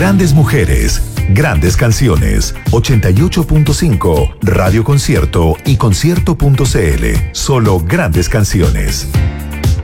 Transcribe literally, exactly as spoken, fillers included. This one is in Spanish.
Grandes mujeres, grandes canciones. ochenta y ocho punto cinco, Radio Concierto y concierto punto c l. Solo grandes canciones.